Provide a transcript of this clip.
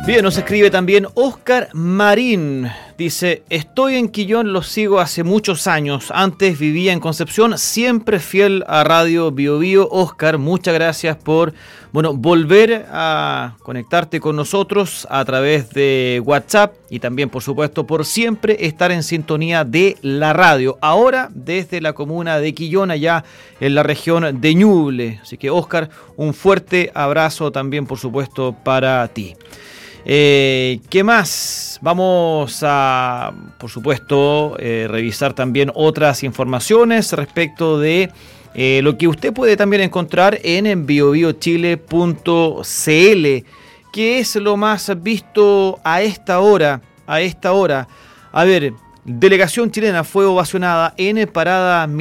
Bien, nos escribe también Oscar Marín. Dice, estoy en Quillón, los sigo hace muchos años. Antes vivía en Concepción, siempre fiel a Radio Bio Bio. Oscar, muchas gracias por volver a conectarte con nosotros a través de WhatsApp y también, por supuesto, por siempre estar en sintonía de la radio. Ahora desde la comuna de Quillón, allá en la región de Ñuble. Así que, Oscar, un fuerte abrazo también, por supuesto, para ti. ¿Qué más? Vamos a, por supuesto, revisar también otras informaciones respecto de lo que usted puede también encontrar en biobiochile.cl, que es lo más visto a esta hora. A ver, delegación chilena fue ovacionada en parada